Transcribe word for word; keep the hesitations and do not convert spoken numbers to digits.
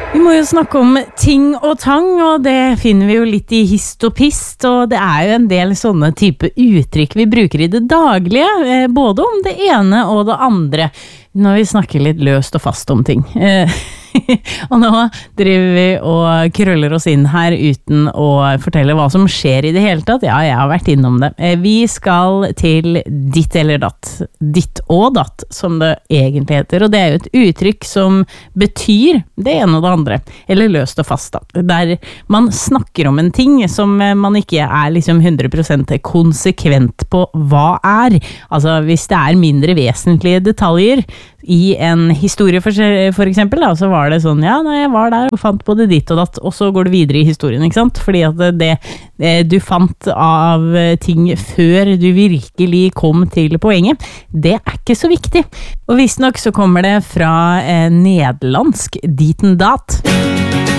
Vi må jo snakke om ting og tang, og det finner vi jo litt i hist og pist, og det er jo en del sånne type uttrykk vi bruker i det daglige, både om det ene og det andre, når vi snakker litt løst og fast om ting. Og nå driver vi og krøller oss inn her uten å fortelle hva som skjer i det hele tatt. Ja, jeg har vært innom det. Vi skal til ditt eller datt. Ditt og datt, som det egentlig heter. Og det er jo et uttrykk som betyr det ene og det andre. Eller løst og fast, da. Der man snakker om en ting som man ikke er liksom hundre prosent konsekvent på hva er. Altså, hvis det er mindre vesentlige detaljer i en historie for, for eksempel, da, så var det sånn, ja, nei, jeg var der og fant både ditt og datt, og så går du videre i historien, ikke sant? Fordi at det, det du fant av ting før du virkelig kom til poenget, det er ikke så viktig. Og visst nok så kommer det fra eh, nederlandsk dit en dat.